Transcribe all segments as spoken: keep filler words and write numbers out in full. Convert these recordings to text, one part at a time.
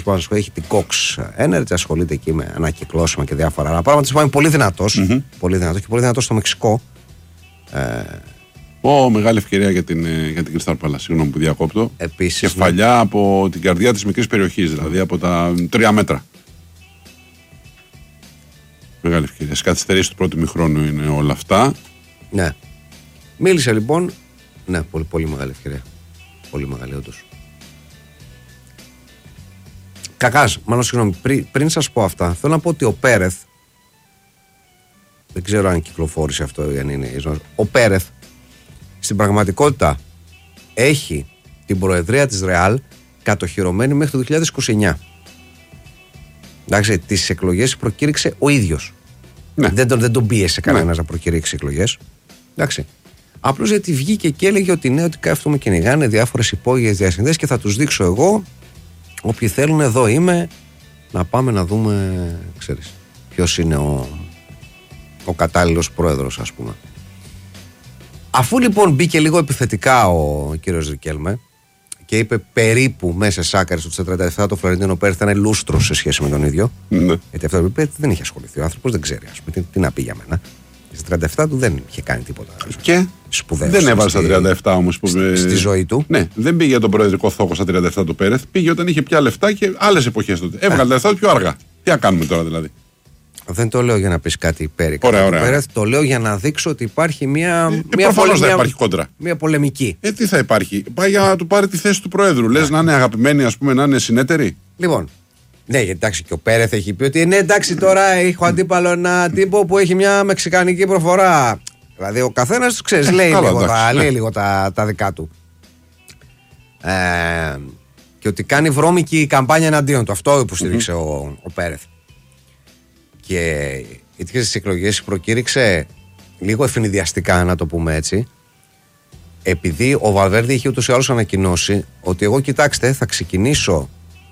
που έχει την Cox Energy, ασχολείται εκεί με ανακυκλώσιμα και διάφορα άλλα πράγματα. Είναι πολύ δυνατός. Mm-hmm. Πολύ δυνατός και πολύ δυνατός στο Μεξικό. Ε, Ω, μεγάλη ευκαιρία για την, για την Crystal Palace. Συγγνώμη που διακόπτω. Επίσης, κεφαλιά ναι. από την καρδιά της μικρής περιοχής, δηλαδή από τα τρία μέτρα. Μεγάλη ευκαιρία. Στις καθυστερήσεις του πρώτου μηχρόνου είναι όλα αυτά. Ναι. Μίλησε λοιπόν. Ναι, πολύ, πολύ μεγάλη ευκαιρία. Πολύ μεγάλη, όντως. Κακάς, μάλλον συγγνώμη, πριν, πριν σας πω αυτά, θέλω να πω ότι ο Πέρεθ, δεν ξέρω αν κυκλοφόρησε αυτό ή αν είναι ίσως, ο Πέρεθ στην πραγματικότητα έχει την προεδρία της Ρεάλ κατοχυρωμένη μέχρι το δύο χιλιάδες είκοσι εννιά. Εντάξει, τις εκλογές προκήρυξε ο ίδιος. Ναι. Δεν, τον, δεν τον πίεσε κανένας ναι. να προκηρύξει εκλογές. Εντάξει. Απλώς γιατί βγήκε και έλεγε ότι ναι, ότι κάθομαι με κυνηγάνε διάφορες υπόγειες διασυνδέσεις και θα τους δείξω εγώ. Όποιοι θέλουν, εδώ είμαι. Να πάμε να δούμε, ξέρεις, ποιος είναι ο, ο κατάλληλος πρόεδρος, ας πούμε. Αφού λοιπόν μπήκε λίγο επιθετικά ο κύριος Ρικέλμε και είπε περίπου μέσα σε άκαρες ότι στα τριάντα επτά το Φλωρεντίνο Πέρεθ ήταν λούστρος σε σχέση με τον ίδιο. Ναι. Γιατί αυτό το είπε, δεν είχε ασχοληθεί ο άνθρωπος, δεν ξέρει, ας πούμε, τι, τι να πει για μένα. Στα τριάντα επτά του δεν είχε κάνει τίποτα. Και σπουδαίο. Δεν έβαλε στα τριάντα επτά όμως που. Στη, στη ζωή του. Ναι, δεν πήγε για τον προεδρικό θόκο στα τριάντα επτά του Πέρεθ. Πήγε όταν είχε πια λεφτά και άλλες εποχές τότε. Έβγαλε τα λεφτά του πιο αργά. Τι να κάνουμε τώρα δηλαδή. Δεν το λέω για να πεις κάτι υπέρ. Ωραία, ωραία. Πέρεθ, το λέω για να δείξω ότι υπάρχει μια. Ε, μια προφανώς δεν υπάρχει κόντρα. Μια πολεμική. Ε, τι θα υπάρχει. Πάει για να του πάρει τη θέση του Προέδρου. Λες να είναι αγαπημένοι, ας πούμε, να είναι συνέτεροι. Λοιπόν. Ναι, εντάξει, και ο Πέρεθ έχει πει ότι ναι, εντάξει, τώρα έχω αντίπαλο ένα τύπο που έχει μια μεξικανική προφορά. Δηλαδή ο καθένας, ξέρεις, λέει, λίγο, εντάξει, τα, ναι. λέει λίγο τα, τα δικά του. Ε, και ότι κάνει βρώμικη καμπάνια εναντίον του. Αυτό υποστήριξε mm-hmm. ο, ο Πέρεθ. Και οι τέτοιες εκλογές προκήρυξε λίγο ευνηδιαστικά, να το πούμε έτσι, επειδή ο Βαλβέρντε είχε ούτως ή άλλως ανακοινώσει ότι εγώ, κοιτάξτε, θα ξεκινήσω,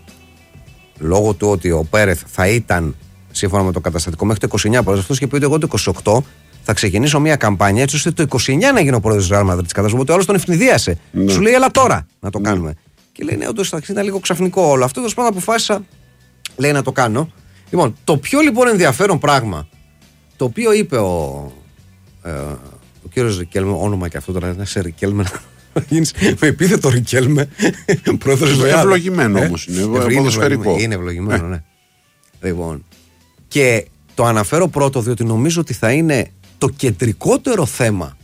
λόγω του ότι ο Πέρεθ θα ήταν σύμφωνα με το καταστατικό μέχρι το είκοσι εννιά πρόεδρος, αυτός είχε πει ότι εγώ το είκοσι οκτώ θα ξεκινήσω μια καμπάνια έτσι ώστε το είκοσι εννιά να γίνω πρόεδρος της Real Madrid. Κατάλαβε ότι ο άλλος τον ευνηδίασε. Ναι. Σου λέει, έλα τώρα να το κάνουμε. Ναι. Και λέει, ναι, όντως ήταν λίγο ξαφνικό όλο αυτό. Τέλος πάντων, αποφάσισα, λέει, να το κάνω. Λοιπόν, το πιο λοιπόν ενδιαφέρον πράγμα, το οποίο είπε ο, ε, ο κύριος Ρικέλμε, όνομα και αυτό τώρα, να είσαι Ρικέλμε, να γίνεις με επίθετο Ρικέλμε, πρόεδρος της Real. Είναι ευλογημένο όμως, είναι ποδοσφαιρικό. Είναι ευλογημένο, ναι. Λοιπόν, και το αναφέρω πρώτο διότι νομίζω ότι θα είναι το κεντρικότερο θέμα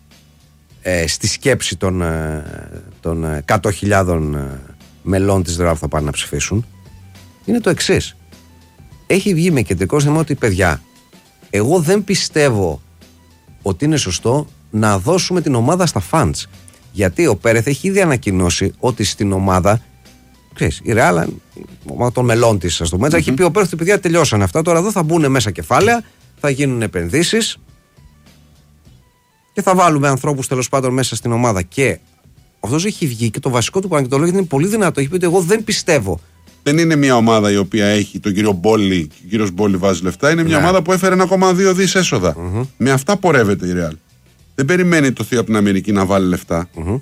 ε, στη σκέψη των, ε, των ε, εκατό χιλιάδων ε, μελών της Real που θα πάνε να ψηφίσουν. Είναι το εξής. Έχει βγει με κεντρικό θέμα ότι, παιδιά, εγώ δεν πιστεύω ότι είναι σωστό να δώσουμε την ομάδα στα fans. Γιατί ο Πέρεθ έχει ήδη ανακοινώσει ότι στην ομάδα, ξέρεις, η Real, η ομάδα των μελών της, ας το πούμε, mm-hmm. έχει πει ο Πέρεθ, παιδιά, τελειώσαν αυτά. Τώρα εδώ θα μπουν μέσα κεφάλαια, θα γίνουν επενδύσεις και θα βάλουμε ανθρώπους τέλος πάντων μέσα στην ομάδα. Και αυτός έχει βγει και το βασικό του πανεκτολόγιο είναι πολύ δυνατό. Έχει πει ότι εγώ δεν πιστεύω. Δεν είναι μια ομάδα η οποία έχει τον κύριο Μπόλι και ο κύριος Μπόλι βάζει λεφτά. Είναι μια ναι. ομάδα που έφερε ένα κόμμα δύο δις έσοδα. Mm-hmm. Με αυτά πορεύεται η Real. Δεν περιμένει το θείο από την Αμερική να βάλει λεφτά. Mm-hmm.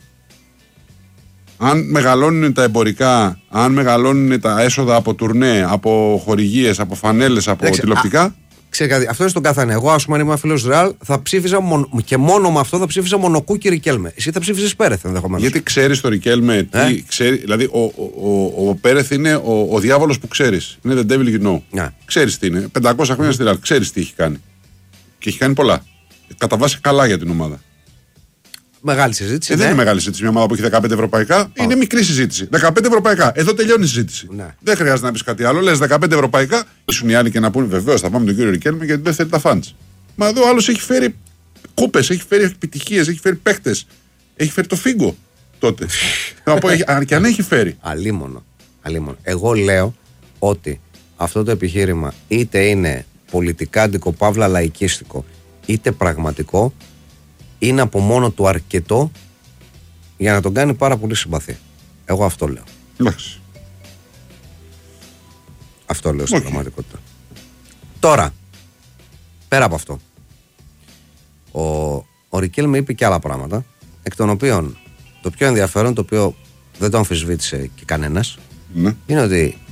Αν μεγαλώνουν τα εμπορικά, αν μεγαλώνουν τα έσοδα από τουρνέ, από χορηγίες, από φανέλες, από Λέξε, τηλεοπτικά. Α, ξέρει κάτι, αυτό είναι στον καθένα. Εγώ, ας πούμε, αν ήμουν φίλος Real, θα ψήφιζα μόνο, και μόνο με αυτό θα ψήφιζα μονοκούκι Ρικέλμε. Εσύ θα ψήφιζες Πέρεθ ενδεχομένως. Γιατί ξέρεις το Ρικέλμε, τι ε? ξέρει, δηλαδή ο, ο, ο, ο Πέρεθ είναι ο, ο διάβολος που ξέρεις. Είναι the devil you know. Yeah. Ξέρεις τι είναι. πεντακόσια χρόνια στη Real, ξέρεις τι έχει κάνει. Και έχει κάνει πολλά. Κατά βάση καλά για την ομάδα. Μεγάλη συζήτηση. Ε, ναι. Δεν είναι μεγάλη συζήτηση. Μια ομάδα που έχει δεκαπέντε ευρωπαϊκά oh. είναι μικρή συζήτηση. δεκαπέντε ευρωπαϊκά. Εδώ τελειώνει η συζήτηση. Ναι. Δεν χρειάζεται να πει κάτι άλλο. Λες δεκαπέντε ευρωπαϊκά. Ήσουν οι άλλοι και να πούνε βεβαίως θα πάμε τον κύριο Ρικέλμε γιατί δεν θέλει τα φαντς. Μα εδώ ο άλλος έχει φέρει κούπες, έχει φέρει επιτυχίες, έχει φέρει παίχτες. Έχει φέρει το φίγκο τότε. Θα πω, και αν έχει φέρει. Αλίμονο. Αλίμονο. Εγώ λέω ότι αυτό το επιχείρημα είτε είναι πολιτικά αντικοπαύλα λαϊκίστικο είτε πραγματικό, είναι από μόνο του αρκετό για να τον κάνει πάρα πολύ συμπαθή. Εγώ αυτό λέω. Εντάξει. Αυτό λέω στην okay. πραγματικότητα. Τώρα, πέρα από αυτό, ο, ο Ρικέλμε είπε και άλλα πράγματα, εκ των οποίων το πιο ενδιαφέρον, το οποίο δεν το αμφισβήτησε και κανένας, ναι. είναι ότι